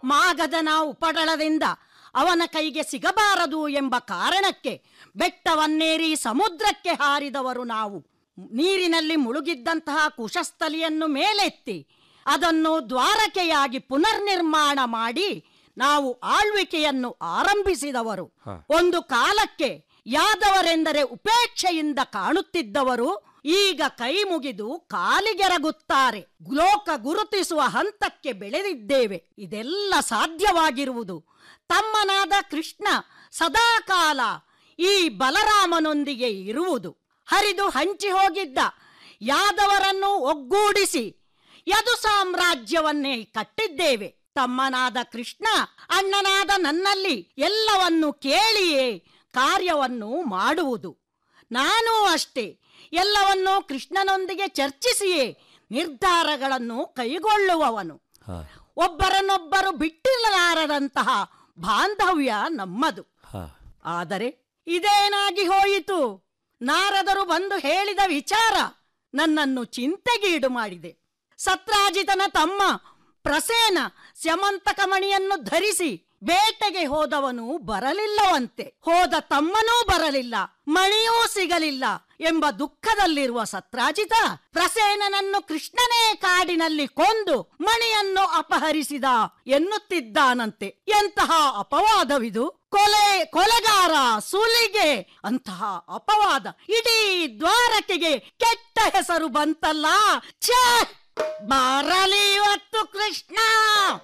ಮಾಗಧನ ಉಪಟಳದಿಂದ ಅವನ ಕೈಗೆ ಸಿಗಬಾರದು ಎಂಬ ಕಾರಣಕ್ಕೆ ಬೆಟ್ಟವನ್ನೇರಿ ಸಮುದ್ರಕ್ಕೆ ಹಾರಿದವರು ನಾವು. ನೀರಿನಲ್ಲಿ ಮುಳುಗಿದ್ದಂತಹ ಕುಶಸ್ಥಲಿಯನ್ನು ಮೇಲೆತ್ತಿ ಅದನ್ನು ದ್ವಾರಕೆಯಾಗಿ ಪುನರ್ನಿರ್ಮಾಣ ಮಾಡಿ ನಾವು ಆಳ್ವಿಕೆಯನ್ನು ಆರಂಭಿಸಿದವರು. ಒಂದು ಕಾಲಕ್ಕೆ ಯಾದವರೆಂದರೆ ಉಪೇಕ್ಷೆಯಿಂದ ಕಾಣುತ್ತಿದ್ದವರು ಈಗ ಕೈ ಮುಗಿದು ಕಾಲಿಗೆರಗುತ್ತಾರೆ. ಲೋಕ ಗುರುತಿಸುವ ಹಂತಕ್ಕೆ ಬೆಳೆದಿದ್ದೇವೆ. ಇದೆಲ್ಲ ಸಾಧ್ಯವಾಗಿರುವುದು ತಮ್ಮನಾದ ಕೃಷ್ಣ ಸದಾಕಾಲ ಈ ಬಲರಾಮನೊಂದಿಗೆ ಇರುವುದು. ಹರಿದು ಹಂಚಿ ಹೋಗಿದ್ದ ಯಾದವರನ್ನು ಒಗ್ಗೂಡಿಸಿ ಯದು ಸಾಮ್ರಾಜ್ಯವನ್ನೇ ಕಟ್ಟಿದ್ದೇವೆ. ತಮ್ಮನಾದ ಕೃಷ್ಣ ಅಣ್ಣನಾದ ನನ್ನಲ್ಲಿ ಎಲ್ಲವನ್ನು ಕೇಳಿಯೇ ಕಾರ್ಯವನ್ನು ಮಾಡುವುದು. ನಾನೂ ಅಷ್ಟೇ ಎಲ್ಲವನ್ನೂ ಕೃಷ್ಣನೊಂದಿಗೆ ಚರ್ಚಿಸಿಯೇ ನಿರ್ಧಾರಗಳನ್ನು ಕೈಗೊಳ್ಳುವವನು. ಒಬ್ಬರನ್ನೊಬ್ಬರು ಬಿಟ್ಟಿರಲಾರದಂತಹ ಬಾಂಧವ್ಯ ನಮ್ಮದು. ಆದರೆ ಇದೇನಾಗಿ ಹೋಯಿತು? ನಾರದರು ಬಂದು ಹೇಳಿದ ವಿಚಾರ ನನ್ನನ್ನು ಚಿಂತೆಗೀಡು ಮಾಡಿದೆ. ಸತ್ರಾಜಿತನ ತಮ್ಮ ಪ್ರಸೇನ ಸ್ಯಮಂತಕಮಣಿಯನ್ನು ಧರಿಸಿ ಬೇಟೆಗೆ ಹೋದವನು ಬರಲಿಲ್ಲವಂತೆ. ಹೋದ ತಮ್ಮನೂ ಬರಲಿಲ್ಲ, ಮಣಿಯೂ ಸಿಗಲಿಲ್ಲ ಎಂಬ ದುಃಖದಲ್ಲಿರುವ ಸತ್ರಾಜಿತ ಪ್ರಸೇನನನ್ನು ಕೃಷ್ಣನೇ ಕಾಡಿನಲ್ಲಿ ಕೊಂದು ಮಣಿಯನ್ನು ಅಪಹರಿಸಿದ ಎನ್ನುತ್ತಿದ್ದಾನಂತೆ. ಎಂತಹ ಅಪವಾದವಿದು! ಕೊಲೆಗಾರ, ಸುಲಿಗೆ, ಅಂತಹ ಅಪವಾದ ಇಡೀ ದ್ವಾರಕೆಗೆ ಕೆಟ್ಟ ಹೆಸರು ಬಂತಲ್ಲ. ಛೇ, ಬರಲಿ ಇವತ್ತು ಕೃಷ್ಣ.